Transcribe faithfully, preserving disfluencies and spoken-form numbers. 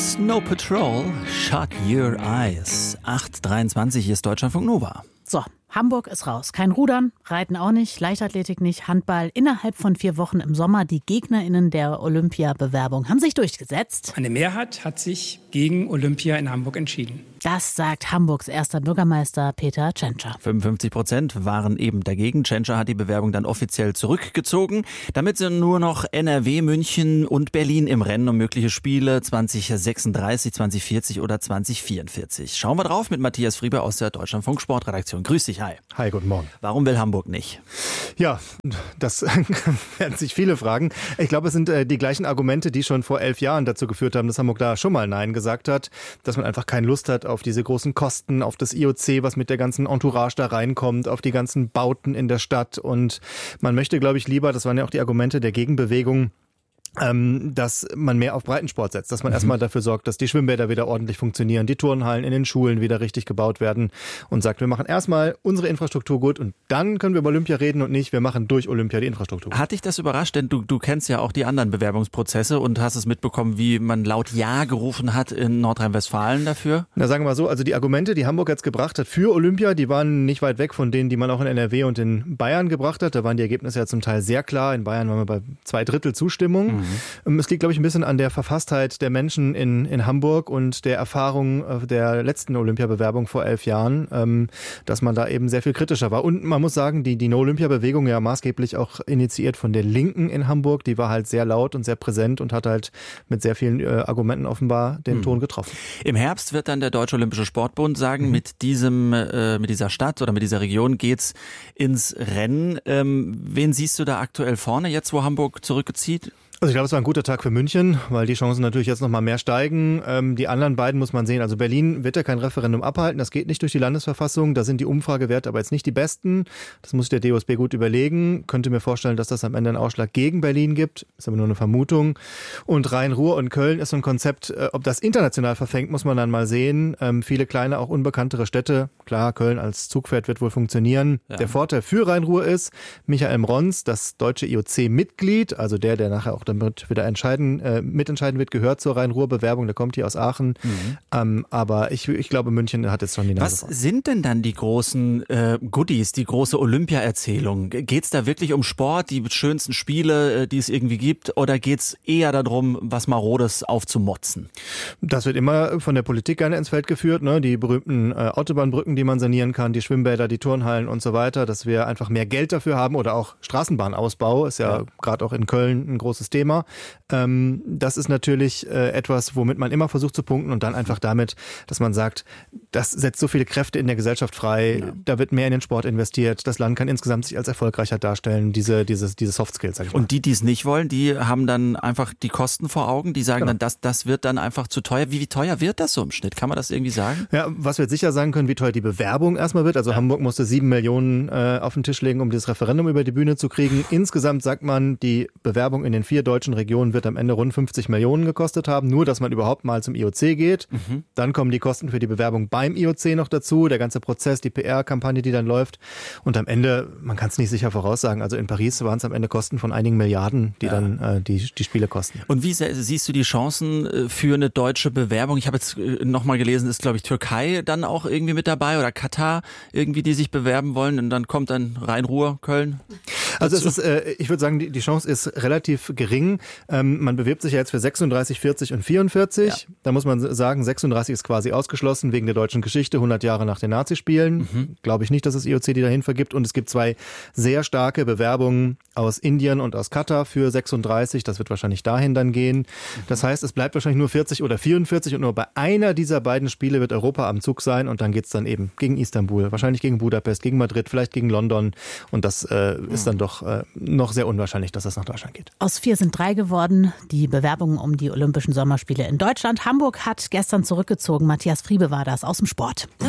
Snow Patrol, Shut Your Eyes. acht Uhr dreiundzwanzig, hier ist Deutschlandfunk Nova. So, Hamburg ist raus. Kein Rudern, Reiten auch nicht, Leichtathletik nicht, Handball. Innerhalb von vier Wochen im Sommer die GegnerInnen der Olympia-Bewerbung haben sich durchgesetzt. Eine Mehrheit hat sich gegen Olympia in Hamburg entschieden. Das sagt Hamburgs erster Bürgermeister Peter Tschentscher. fünfundfünfzig Prozent waren eben dagegen. Tschentscher hat die Bewerbung dann offiziell zurückgezogen. Damit sind nur noch N R W, München und Berlin im Rennen um mögliche Spiele zwanzig sechsunddreißig, zwanzig vierzig oder zwanzig vierundvierzig. Schauen wir drauf mit Matthias Frieber aus der Deutschlandfunk Sportredaktion. Grüß dich, hi. Hi, guten Morgen. Warum will Hamburg nicht? Ja, das werden sich viele fragen. Ich glaube, es sind äh, die gleichen Argumente, die schon vor elf Jahren dazu geführt haben, dass Hamburg da schon mal Nein gesagt hat, dass man einfach keine Lust hat auf diese großen Kosten, auf das I O C, was mit der ganzen Entourage da reinkommt, auf die ganzen Bauten in der Stadt. Und man möchte, glaube ich, lieber, das waren ja auch die Argumente der Gegenbewegung, Ähm, dass man mehr auf Breitensport setzt, dass man mhm. erstmal dafür sorgt, dass die Schwimmbäder wieder ordentlich funktionieren, die Turnhallen in den Schulen wieder richtig gebaut werden und sagt, wir machen erstmal unsere Infrastruktur gut und dann können wir über Olympia reden und nicht, wir machen durch Olympia die Infrastruktur. Hat dich das überrascht? Denn du, du kennst ja auch die anderen Bewerbungsprozesse und hast es mitbekommen, wie man laut Ja gerufen hat in Nordrhein-Westfalen dafür? Na, sagen wir mal so, also die Argumente, die Hamburg jetzt gebracht hat für Olympia, die waren nicht weit weg von denen, die man auch in N R W und in Bayern gebracht hat. Da waren die Ergebnisse ja zum Teil sehr klar. In Bayern waren wir bei zwei Drittel Zustimmung. Mhm. Es liegt, glaube ich, ein bisschen an der Verfasstheit der Menschen in, in Hamburg und der Erfahrung der letzten Olympiabewerbung vor elf Jahren, ähm, dass man da eben sehr viel kritischer war. Und man muss sagen, die, die No-Olympia-Bewegung ja maßgeblich auch initiiert von der Linken in Hamburg, die war halt sehr laut und sehr präsent und hat halt mit sehr vielen äh, Argumenten offenbar den mhm. Ton getroffen. Im Herbst wird dann der Deutsche Olympische Sportbund sagen, mhm. mit diesem, äh, mit dieser Stadt oder mit dieser Region geht's ins Rennen. Ähm, wen siehst du da aktuell vorne, jetzt wo Hamburg zurückzieht? Also ich glaube, es war ein guter Tag für München, weil die Chancen natürlich jetzt noch mal mehr steigen. Ähm, die anderen beiden muss man sehen. Also Berlin wird ja kein Referendum abhalten. Das geht nicht durch die Landesverfassung. Da sind die Umfragewerte aber jetzt nicht die besten. Das muss der D O S B gut überlegen. Könnte mir vorstellen, dass das am Ende einen Ausschlag gegen Berlin gibt. Ist aber nur eine Vermutung. Und Rhein-Ruhr und Köln ist so ein Konzept. Äh, ob das international verfängt, muss man dann mal sehen. Ähm, viele kleine, auch unbekanntere Städte. Klar, Köln als Zugpferd wird wohl funktionieren. Ja. Der Vorteil für Rhein-Ruhr ist, Michael Mrons, das deutsche I O C-Mitglied, also der, der nachher auch damit wieder entscheiden, äh, mitentscheiden wird, gehört zur Rhein-Ruhr-Bewerbung, der kommt hier aus Aachen. Mhm. Ähm, aber ich, ich glaube, München hat jetzt schon die Nase Was vor. sind denn dann die großen äh, Goodies, die große Olympia-Erzählung? Geht es da wirklich um Sport, die schönsten Spiele, äh, die es irgendwie gibt, oder geht es eher darum, was Marodes aufzumotzen? Das wird immer von der Politik gerne ins Feld geführt, ne? Die berühmten äh, Autobahnbrücken, die man sanieren kann, die Schwimmbäder, die Turnhallen und so weiter, dass wir einfach mehr Geld dafür haben oder auch Straßenbahnausbau, ist ja, ja. gerade auch in Köln ein großes Thema. Ähm, das ist natürlich äh, etwas, womit man immer versucht zu punkten und dann einfach damit, dass man sagt, das setzt so viele Kräfte in der Gesellschaft frei, ja. da wird mehr in den Sport investiert, das Land kann insgesamt sich als erfolgreicher darstellen, diese, diese, diese Soft Skills, sag ich mal. Und die, die es nicht wollen, die haben dann einfach die Kosten vor Augen, die sagen genau. dann, das, das wird dann einfach zu teuer. Wie, wie teuer wird das so im Schnitt? Kann man das irgendwie sagen? Ja, was wir jetzt sicher sagen können, wie teuer die Bewerbung erstmal wird. Also ja. Hamburg musste sieben Millionen äh, auf den Tisch legen, um dieses Referendum über die Bühne zu kriegen. Insgesamt sagt man, die Bewerbung in den vier deutschen Regionen wird am Ende rund fünfzig Millionen gekostet haben, nur dass man überhaupt mal zum I O C geht. Mhm. Dann kommen die Kosten für die Bewerbung beim I O C noch dazu, der ganze Prozess, die P R-Kampagne, die dann läuft. Und am Ende, man kann es nicht sicher voraussagen, also in Paris waren es am Ende Kosten von einigen Milliarden, die ja. dann äh, die, die Spiele kosten. Und wie siehst du die Chancen für eine deutsche Bewerbung? Ich habe jetzt nochmal gelesen, ist glaube ich Türkei dann auch irgendwie mit dabei oder Katar irgendwie, die sich bewerben wollen und dann kommt dann Rhein-Ruhr, Köln? Also es ist, äh, ich würde sagen, die, die Chance ist relativ gering. Ähm, man bewirbt sich ja jetzt für sechsunddreißig, vierzig und vierundvierzig. Ja. Da muss man sagen, sechsunddreißig ist quasi ausgeschlossen wegen der deutschen Geschichte, hundert Jahre nach den Nazispielen. Mhm. Glaube ich nicht, dass es I O C die dahin vergibt. Und es gibt zwei sehr starke Bewerbungen aus Indien und aus Katar für sechsunddreißig. Das wird wahrscheinlich dahin dann gehen. Mhm. Das heißt, es bleibt wahrscheinlich nur vierzig oder vierundvierzig und nur bei einer dieser beiden Spiele wird Europa am Zug sein und dann geht's dann eben gegen Istanbul, wahrscheinlich gegen Budapest, gegen Madrid, vielleicht gegen London. Und das äh, mhm. ist dann doch äh, noch sehr unwahrscheinlich, dass das nach Deutschland geht. Aus vier sind drei geworden. Die Bewerbungen um die Olympischen Sommerspiele in Deutschland. Hamburg hat gestern zurückgezogen. Matthias Friebe war das aus dem Sport.